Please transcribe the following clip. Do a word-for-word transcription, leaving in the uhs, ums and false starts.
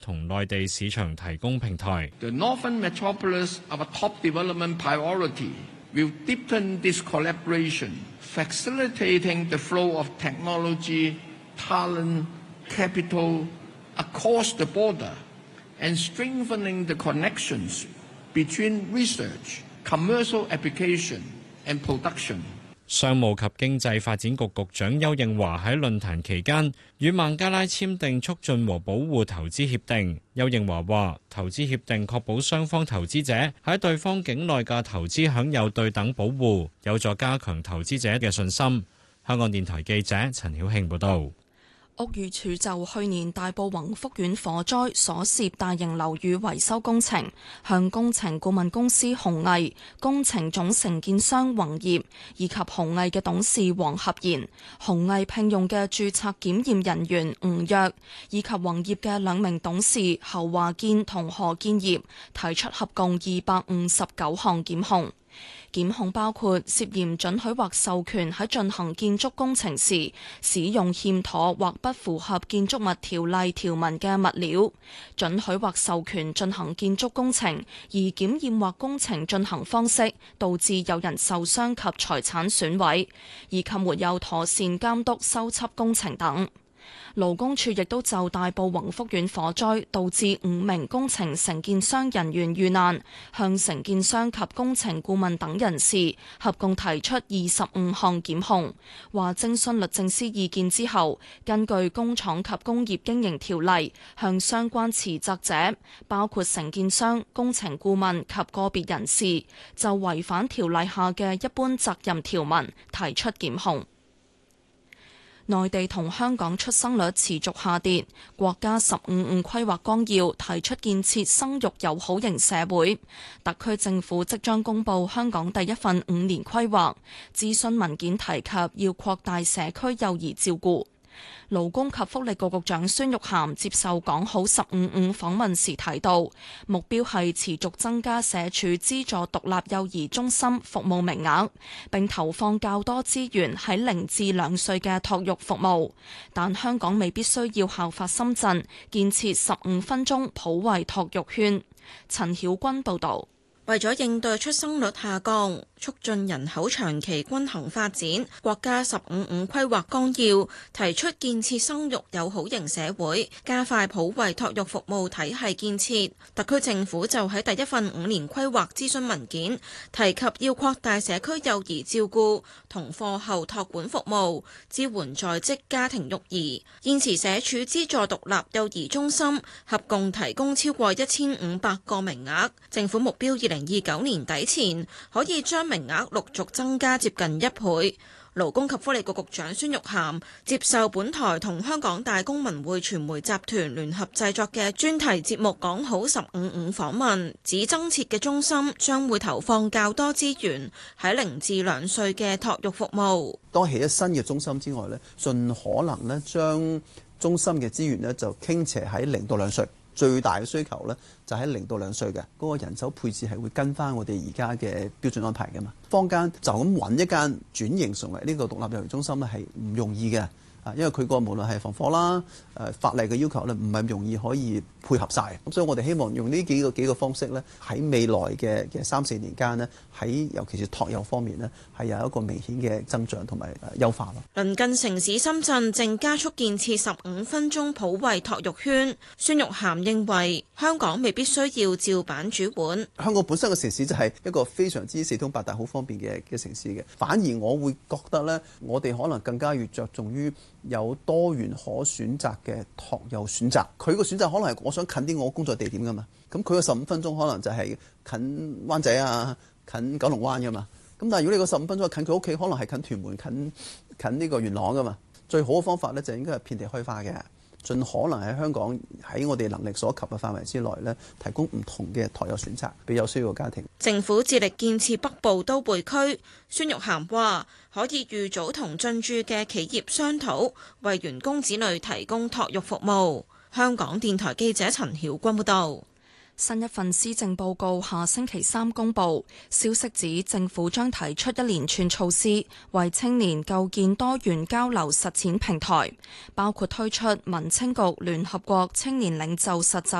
同內地市場提供平台。 The Northern Metropolis are a top development priority. Will deepen this collaboration, facilitating the flow of technology, talent, capital across the border, and strengthening the connections between research, commercial application, and production. 商務及經濟發展局局長邱應華喺論壇期間與孟加拉簽訂促進和保護投資協定。邱應華話：投資協定確保雙方投資者喺對方境內嘅投資享有對等保護，有助加強投資者嘅信心。香港電台記者陳曉慶報導。 屋宇署就去年大埔宏福苑火災所涉大型樓宇維修工程，向工程顧問公司鴻毅、工程總承建商宏業以及鴻毅嘅董事黃合賢、鴻毅聘用嘅註冊檢驗人員吳躍以及宏業嘅兩名董事侯華健同何建業提出合共二百五十九項檢控。檢控包括涉嫌准許或授權喺進行建築工程時使用欠妥或不符合建築物條例條文嘅物料，准許或授權進行建築工程，而檢驗或工程進行方式導致有人受傷及財產損毀，以及沒有妥善監督修葺工程等。勞工處亦都就大埔宏福苑火災導致五名工程承建商人員遇難，向承建商及工程顧問等人士合共提出二十五項檢控。話徵詢律政司意見之後，根據工廠及工業經營條例，向相關持責者，包括承建商、工程顧問及個別人士，就違反條例下嘅一般責任條文提出檢控。內地同香港出生率持續下跌，國家十五五規劃綱要提出建設生育友好型社會，特區政府即將公布香港第一份五年規劃，諮詢文件提及要擴大社區幼兒照顧。勞工及福利局局長孫玉菡接受講好十五五訪問時提到，目標係持續增加社署資助獨立幼兒中心服務名額，並投放較多資源喺零至兩歲嘅托育服務。但香港未必需要效法深圳，建設十五分鐘普惠托育圈。陳曉君報導。 為咗應對出生率下降，促進人口長期均衡發展，國家十五五規劃綱要提出建設生育友好型社會，加快普惠托育服務體系建設。特區政府就喺第一份五年規劃諮詢文件提及要擴大社區幼兒照顧同課後托管服務，支援在職家庭育兒。現時社署資助獨立幼兒中心合共提供超過一千五百個名額，政府目標二零二九年底前可以將名額陸續增加接近一倍。勞工及福利局局長孫玉菡接受本台同香港大公文匯傳媒集團聯合製作嘅專題節目講好十五五訪問，指增設嘅中心將會投放較多資源喺零至兩歲嘅托育服務。 當起咗新嘅中心之外呢，盡可能呢將中心嘅資源呢就傾斜喺零到兩歲。最大嘅需求呢，就喺零到兩歲嘅嗰個人手配置係會跟翻我哋而家嘅標準安排㗎嘛。坊間就咁揾一間轉型成為呢個獨立幼兒中心咧，係唔容易嘅啊，因為佢個無論係防火啦、誒法例嘅要求咧，唔係咁容易可以配合晒。咁所以我哋希望用呢幾個幾個方式咧，喺未來嘅嘅三四年間呢，喺尤其是托幼方面呢，係有一個明顯嘅增長同埋優化咯。 鄰近城市深圳正加速建設十五分鐘普惠托育圈。孫玉菡認為香港未必需要照板煮碗。香港本身嘅城市就係一個非常之四通八達、好方便嘅嘅城市嘅，反而我會覺得呢，我哋可能更加越着重於有多元可選擇嘅托幼選擇。佢個選擇可能係我想近啲我工作地點噶嘛，咁佢個十五分鐘可能就係近灣仔啊、近九龍灣噶嘛。咁但係如果你個十五分鐘近佢屋企，可能係近屯門、近近呢個元朗噶嘛。最好嘅方法咧就應該係遍地開花嘅，盡可能喺香港喺我哋能力所及嘅範圍之內咧，提供唔同嘅托幼選擇俾有需要嘅家庭。政府致力建設北部都會區。孫玉菡話可以預早同進駐嘅企業商討，為員工子女提供托育服務。香港電台記者陳曉君報道。 新一份施政報告下星期三公布，消息指政府將提出一連串措施，為青年構建多元交流實踐平台，包括推出民青局聯合國青年領袖實習